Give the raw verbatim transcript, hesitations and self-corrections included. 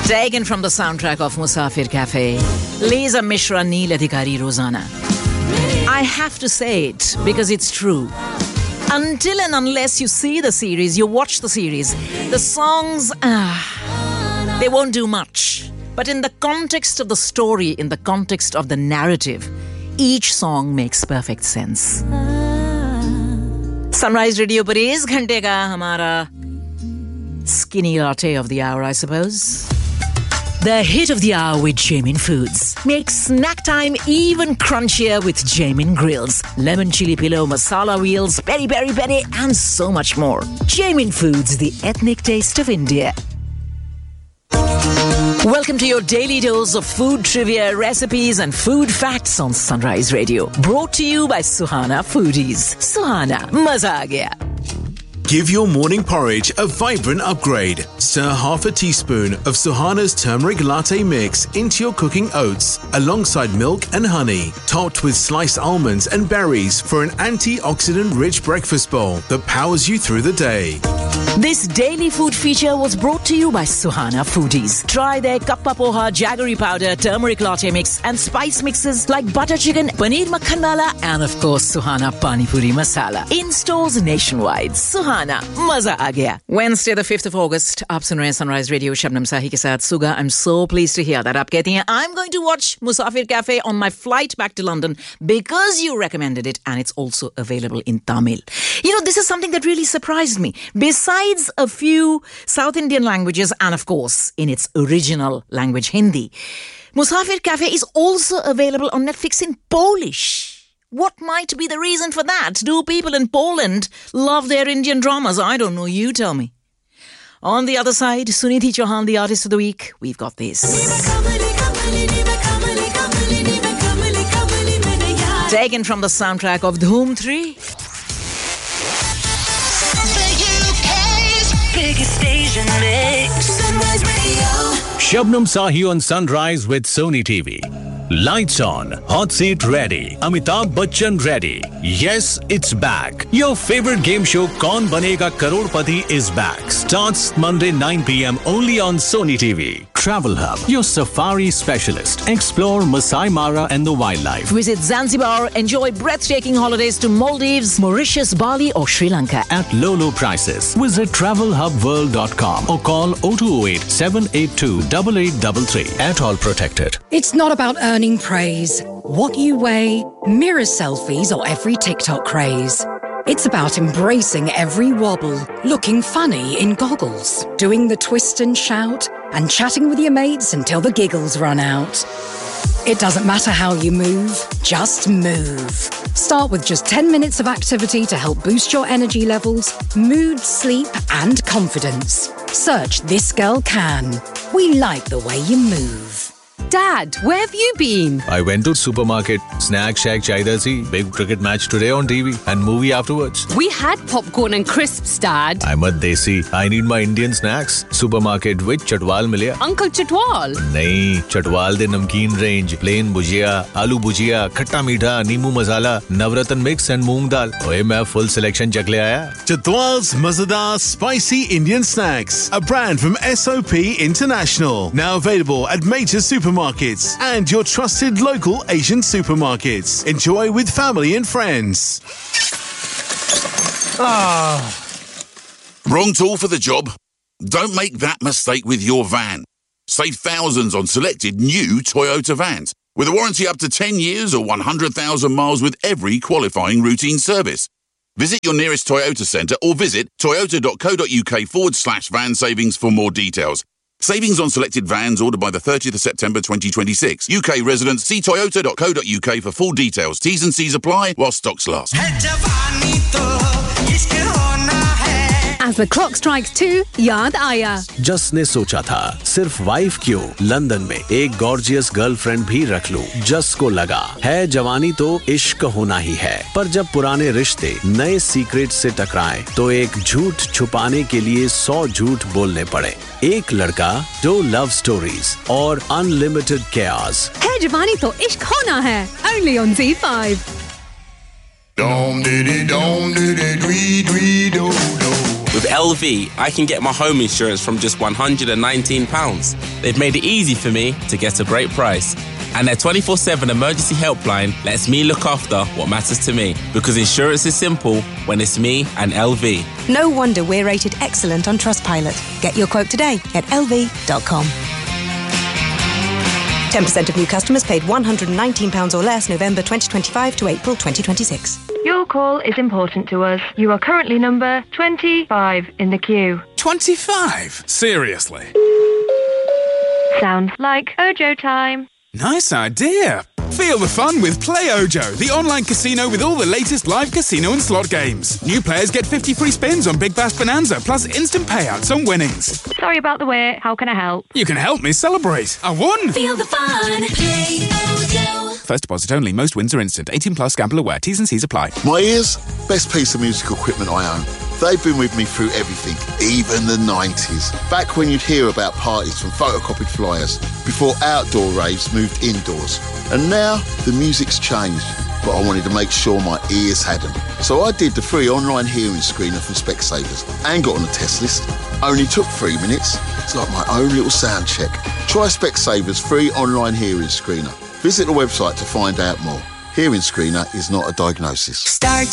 Taken from the soundtrack of Musafir Cafe, Lisa Mishra, Neel Adhikari, Rosanna. I have to say it because it's true. Until and unless you see the series, you watch the series, the songs, ah, they won't do much. But in the context of the story, in the context of the narrative, each song makes perfect sense. Sunrise Radio पर इस घंटे का हमारा skinny latte of the hour, I suppose. The hit of the hour with Jamin Foods. Make snack time even crunchier with Jamin Grills. Lemon chili pillow, masala wheels, peri peri peri, and so much more. Jamin Foods, the ethnic taste of India. Welcome to your daily dose of food trivia, recipes and food facts on Sunrise Radio. Brought to you by Suhana Foodies. Suhana, maza aa gaya. Give your morning porridge a vibrant upgrade. Stir half a teaspoon of Suhana's turmeric latte mix into your cooking oats alongside milk and honey, topped with sliced almonds and berries for an antioxidant-rich breakfast bowl that powers you through the day. This daily food feature was brought to you by Suhana Foodies. Try their kappa poha, jaggery powder, turmeric latte mix and spice mixes like butter chicken, paneer makhan wala and of course Suhana Pani Puri Masala. In stores nationwide. Suhana, maza aa gaya. Wednesday the fifth of August, aap sun rahe hain Sunrise Radio, Shabnam Sahi ke saath Suga. I'm so pleased to hear that. Aap kehti hain, I'm going to watch Musafir Cafe on my flight back to London because you recommended it and it's also available in Tamil. You know, this is something that really surprised me. Besides a few South Indian languages and of course in its original language Hindi, Musafir Cafe is also available on Netflix in Polish. What might be the reason for that? Do people in Poland love their Indian dramas? I don't know, you tell me. On the other side, Sunidhi Chauhan, the artist of the week, we've got this. Taken from the soundtrack of Dhoom three. Biggest Asian mix. Sunrise Radio. Shabnam Sahi on Sunrise with Sony T V. Lights on, hot seat ready, Amitabh Bachchan ready. Yes, it's back. Your favorite game show Kaun Banega Crorepati is back. Starts Monday nine p.m. only on Sony T V. Travel Hub, your safari specialist. Explore Masai Mara and the wildlife. Visit Zanzibar, enjoy breathtaking holidays to Maldives, Mauritius, Bali or Sri Lanka. At low, low prices. Visit travel hub world dot com or call oh two oh eight, seven eight two, eight eight three three. At all protected. It's not about earning praise, what you weigh, mirror selfies or every TikTok craze. It's about embracing every wobble, looking funny in goggles, doing the twist and shout, and chatting with your mates until the giggles run out. It doesn't matter how you move, just move. Start with just ten minutes of activity to help boost your energy levels, mood, sleep, and confidence. Search This Girl Can. We like the way you move. Dad, where have you been? I went to supermarket. Snack shack chahiye si. Big cricket match today on T V and movie afterwards. We had popcorn and crisps, Dad. I'm a desi. I need my Indian snacks. Supermarket with Chatwal milya. Uncle Chatwal? Nahin, Chatwal de namkeen range. Plain bhujia, aloo bhujia, khatta meetha, neemu masala, navratan mix and moong dal. Oye, main full selection chak le aaya. Chatwal's Mazadar Spicy Indian Snacks, a brand from S O P International. Now available at major supermarkets and your trusted local Asian supermarkets. Enjoy with family and friends. Ah. Wrong tool for the job? Don't make that mistake with your van. Save thousands on selected new Toyota vans with a warranty up to ten years or one hundred thousand miles with every qualifying routine service. Visit your nearest Toyota centre or visit toyota.co.uk forward slash van savings for more details. Savings on selected vans ordered by the thirtieth of September twenty twenty-six. U K residents, see toyota.co.uk for full details. T's and C's apply while stocks last. As the clock strikes two, yaad aaya. जस ने सोचा था सिर्फ wife क्यों London में एक gorgeous girlfriend भी रख लूं। जस को लगा है जवानी तो इश्क होना ही है, पर जब पुराने रिश्ते नए सीक्रेट से टकराए तो एक झूठ छुपाने के लिए सौ झूठ बोलने पड़े। एक लड़का, दो लव स्टोरीज और अनलिमिटेड केयर्स। है जवानी तो इश्क होना है, only on Z five. Dom diddy dom diddy dwee dwee do do. With L V, I can get my home insurance from just one hundred nineteen pounds. They've made it easy for me to get a great price. And their twenty-four seven emergency helpline lets me look after what matters to me. Because insurance is simple when it's me and L V. No wonder we're rated excellent on Trustpilot. Get your quote today at L V dot com. ten percent of new customers paid one hundred nineteen pounds or less November twenty twenty-five to April twenty twenty-six. Your call is important to us. You are currently number twenty-five in the queue. twenty-five? Seriously? Sounds like Ojo time. Nice idea. Feel the fun with Play Ojo, the online casino with all the latest live casino and slot games. New players get fifty free spins on Big Bash Bonanza, plus instant payouts on winnings. Sorry about the wait. How can I help? You can help me celebrate. I won! Feel the fun. Play Ojo. First deposit only. Most wins are instant. eighteen plus gamble aware. T's and C's apply. My ears? Best piece of musical equipment I own. They've been with me through everything, even the nineties. Back when you'd hear about parties from photocopied flyers, before outdoor raves moved indoors. And now, the music's changed, but I wanted to make sure my ears had them. So I did the free online hearing screener from Specsavers and got on the test list. Only took three minutes. It's like my own little sound check. Try Specsavers free online hearing screener. Visit the website to find out more. Hearing screener is not a diagnosis. Start